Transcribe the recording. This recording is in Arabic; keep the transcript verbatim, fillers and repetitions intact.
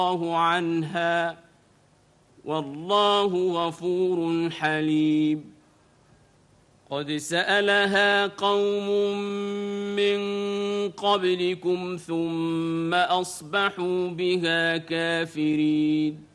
الله عنها والله غفور حليم. قد سألها قوم من قبلكم ثم أصبحوا بها كافرين.